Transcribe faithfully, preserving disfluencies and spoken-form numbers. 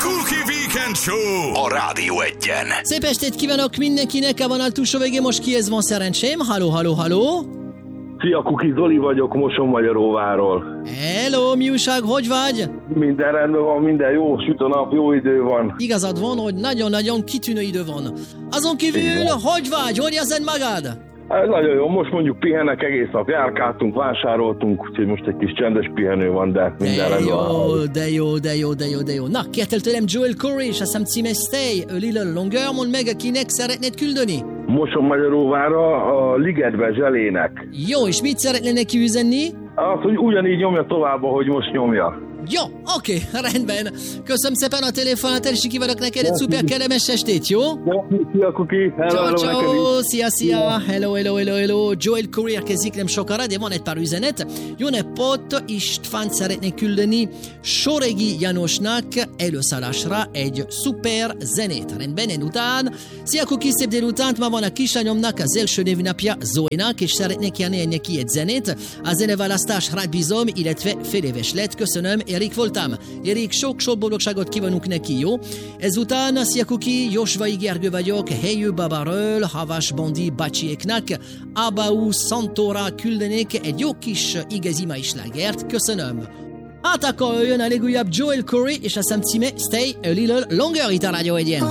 Cookie Weekend Show a Rádió Egyen. Szép estét kívánok mindenkinek, a vonal túlsó végén most kihez van szerencsém. Halló, halló, halló. Szia, Kuki, Zoli vagyok, Mosonmagyaróváról. Hello, mi újság, hogy vagy? Minden rendben van, minden jó, süt a nap, jó idő van. Igazad van, hogy nagyon-nagyon kitűnő idő van. Azon kívül, hogy vagy, hogy érzed magad? Hát, nagyon jó, most mondjuk pihenek, egész nap járkáltunk, vásároltunk, úgyhogy most egy kis csendes pihenő van, de minden de rendben van. jó, de jó, de jó, de jó, de jó. Na, kértél tőlem Joel Corey, és azt hiszem címe Stay a Little Longer, mondd meg, kinek szeretnéd küldeni? Mosonmagyaróvára a Ligetbe Zselének. Jó, és mit szeretnél neki üzenni? Az, hogy ugyanígy nyomja tovább, ahogy most nyomja. Jó, oké, rendben. Köszönöm szépen a telefonát, és kívánok neked egy szuper kellemes estét, jó? Szia, Kuki! Ciao, ciao, szia, szia! Hello, hello, hello, hello! Joel Corey érkezik nem sokára, de van egy pár üzenet. Jó napot, István szeretnék küldeni Soregi Jánosnak előszállásra egy szuper zenét. Rendben, után. Szia, Kuki, szép délutánt, ma van a kislányomnak az első névnapja Zoénak, és szeretnék járni neki egy zenét. A zeneválasztás rád bízom, illetve fél éves lett. Köszönöm, Erik voltam. Erik, sok-sok boldogságot kívánunk neki, jó? Ezután, szia Kuki, Jósvai Gergő vagyok, Helyő Babaről, Havas Bondi bácsiéknak, Abaú Santora küldenék egy jó kis igazi mai slágert. Köszönöm. Hát akkor jön a legújabb Joel Corey, és a szem címe Stay a Little Longer itt a Rádió Egyen.